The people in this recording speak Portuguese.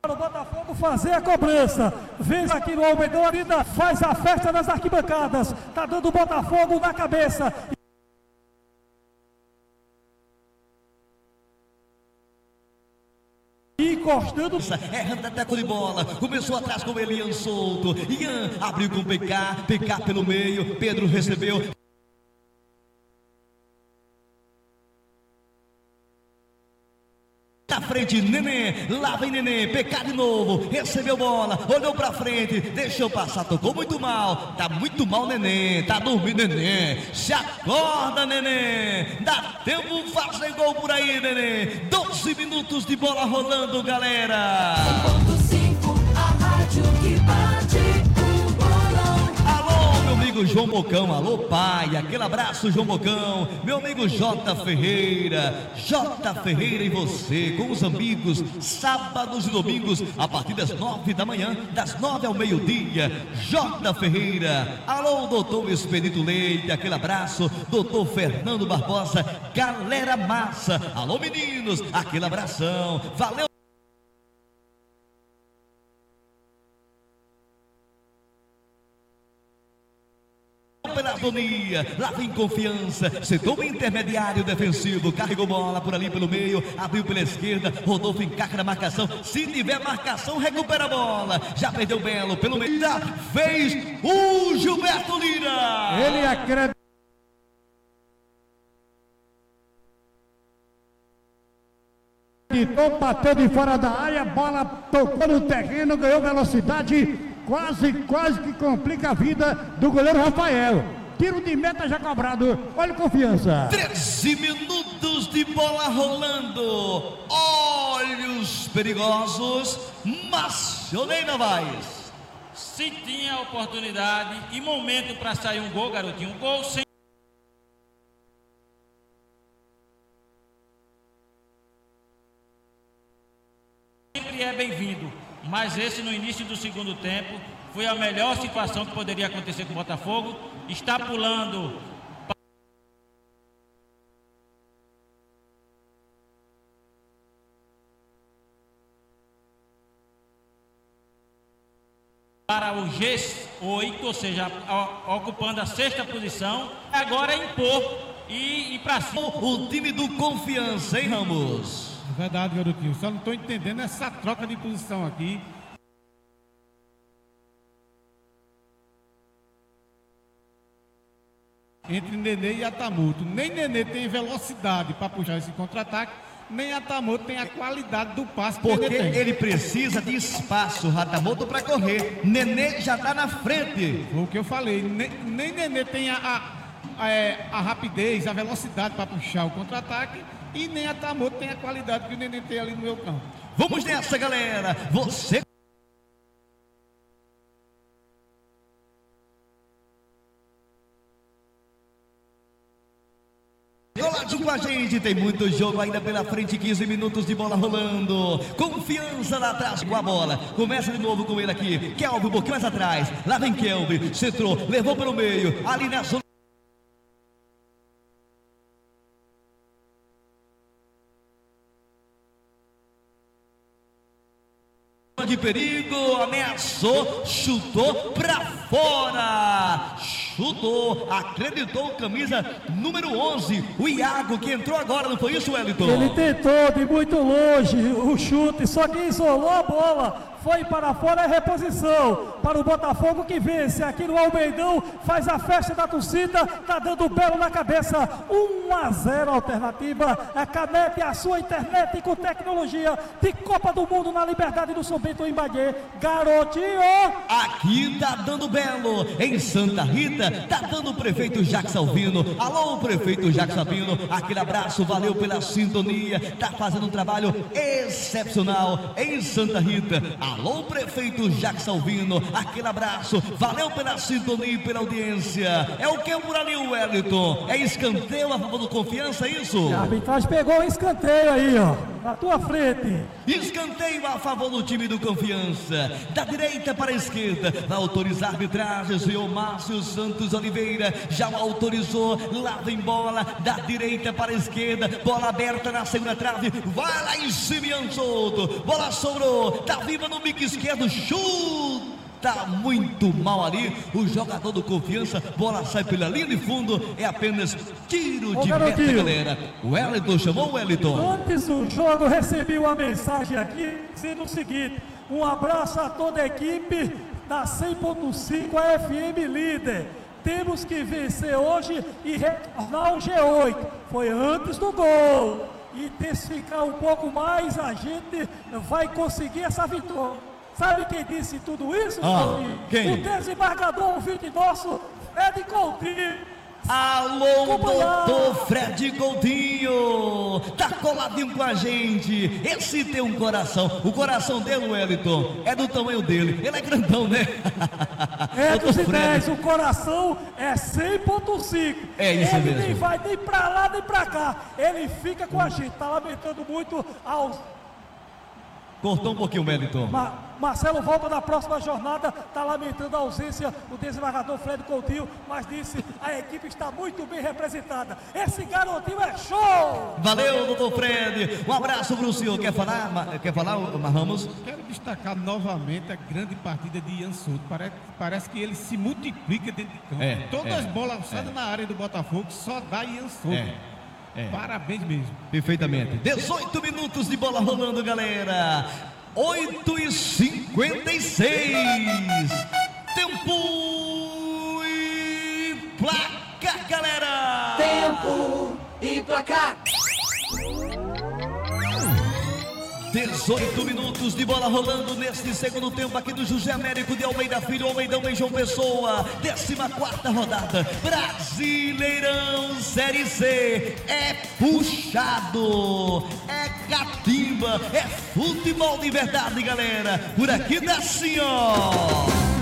O Botafogo fazer a cobrança, vem aqui no Almeidão, ainda faz a festa nas arquibancadas, tá dando o Botafogo na cabeça. Encostando. Erra teco de bola, começou atrás com o Elian solto. Ian abriu com o PK pelo meio, Pedro recebeu. Na frente, Nenê, lá vem Nenê, PK de novo, recebeu bola, olhou pra frente, deixou passar, tocou muito mal, tá muito mal Nenê, tá dormindo Nenê, se acorda Nenê, dá tempo de fazer gol por aí Nenê, 12 minutos de bola rolando galera. 1.5, a rádio que bate o bolão. Alô meu amigo João Bocão, alô pai, aquele abraço João Bocão, meu amigo J Ferreira e você, com os amigos, sábados e domingos, a partir das 9 da manhã, das 9 ao meio-dia, J Ferreira, alô doutor Expedito Leite, aquele abraço, doutor Fernando Barbosa, galera massa, alô meninos, aquele abração, valeu. Pela agonia, lá vem Confiança, setor intermediário defensivo, carregou bola por ali pelo meio, abriu pela esquerda, Rodolfo encarca na marcação, se tiver marcação recupera a bola, já perdeu Belo pelo meio, já fez o Gilberto Lira. Ele acredita. Bateu de fora da área, bola tocou no terreno, ganhou velocidade, quase que complica a vida do goleiro Rafael. Tiro de meta já cobrado, olha Confiança. 13 minutos de bola rolando, olhos perigosos, Marcionei Novaes. Se tinha oportunidade e momento para sair um gol, garotinho, um gol sem. Sempre é bem-vindo, mas esse no início do segundo tempo foi a melhor situação que poderia acontecer com o Botafogo. Está pulando para o G8, ou seja, ocupando a sexta posição. Agora é impor e ir para cima. O time do Confiança, hein, Ramos? É verdade, garotinho. Só não estou entendendo essa troca de posição aqui. Entre Nenê e Atamoto. Nem Nenê tem velocidade para puxar esse contra-ataque, nem Atamoto tem a qualidade do passe que porque ele tem. ele precisa de espaço, Atamoto, para correr. Nenê já está na frente. Foi o que eu falei. Nem Nenê tem a rapidez, a velocidade para puxar o contra-ataque, e nem Atamoto tem a qualidade que o Nenê tem ali no meu campo. Vamos nessa, galera. Você... Coladinho com a gente, tem muito jogo ainda pela frente, 15 minutos de bola rolando. Confiança lá atrás com a bola. Começa de novo com ele aqui. Kelvin um pouquinho mais atrás. Lá vem Kelvin, centrou, levou pelo meio. Ali na zona de perigo, ameaçou, chutou pra fora, chutou, acreditou, camisa número 11, o Iago, que entrou agora, não foi isso, Wellington? Ele tentou de muito longe o chute, só que isolou a bola, foi para fora, é reposição para o Botafogo, que vence aqui no Almeidão, faz a festa da torcida, tá dando belo na cabeça, 1-0 alternativa, a Canete, a sua internet com tecnologia de Copa do Mundo na Liberdade do São Bento em Bagé, garotinho! Aqui tá dando belo, em Santa Rita, tá dando o prefeito Jacques Salvino, alô prefeito Jacques Salvino, aquele abraço, valeu pela sintonia, tá fazendo um trabalho excepcional em Santa Rita, alô prefeito Jacques Salvino, aquele abraço, valeu pela sintonia e pela audiência. É o que por ali, o Wellington? É escanteio a favor do Confiança, é isso? A arbitragem pegou um escanteio aí, ó. na tua frente. Escanteio a favor do time do Confiança. Da direita para a esquerda. Vai autorizar a arbitragem. Senhor Márcio Santos Oliveira já o autorizou. Lá vem bola. Da direita para a esquerda. Bola aberta na segunda trave. Vai lá em Simeão Souto. Bola sobrou. Tá viva no bico esquerdo. Chuta. Tá muito mal ali, o jogador do Confiança, bola sai pela linha de fundo, é apenas tiro de meta, galera. O Wellington chamou o Wellington. Antes do jogo, recebi uma mensagem aqui, dizendo o seguinte: um abraço a toda a equipe da 100.5 FM líder. Temos que vencer hoje e retornar ao G8. Foi antes do gol. Intensificar um pouco mais, a gente vai conseguir essa vitória. Sabe quem disse tudo isso? Quem? O desembargador ouvinte nosso, Fred Coutinho. Alô, doutor Fred Coutinho, tá coladinho com a gente. Esse tem um coração, o coração dele, Wellington, é do tamanho dele. Ele é grandão, né? É dos 10, o coração é 100.5. É isso ele mesmo. Nem vai nem pra lá nem pra cá. Ele fica com a gente, tá lamentando muito aos... Cortou um pouquinho o Wellington. Marcelo volta na próxima jornada, está lamentando a ausência do desembargador Fred Coutinho, mas disse: a equipe está muito bem representada. Esse garotinho é show! Valeu, doutor Fred. Um abraço para o senhor. Quer falar, Ramos? Quero destacar novamente a grande partida de Ian Souto. Parece que ele se multiplica dentro de campo. Todas as bolas lançadas na área do Botafogo só dá Ian Souto. Parabéns mesmo. Perfeitamente. 18 minutos de bola rolando, galera. 8h56. Tempo e placar, galera. Tempo e placar. 18 minutos de bola rolando neste segundo tempo aqui do José Américo de Almeida Filho, Almeidão em João Pessoa. 14ª rodada, Brasileirão Série C. É puxado, é catimba, é futebol de verdade, galera. Por aqui dá assim, ó.